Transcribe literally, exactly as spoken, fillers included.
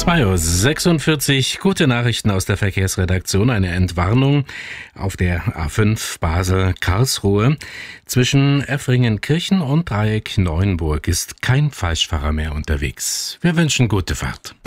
zwei Uhr sechsundvierzig, gute Nachrichten aus der Verkehrsredaktion. Eine Entwarnung auf der A fünf Basel-Karlsruhe. Zwischen Effringen-Kirchen und Dreieck Neuenburg ist kein Falschfahrer mehr unterwegs. Wir wünschen gute Fahrt.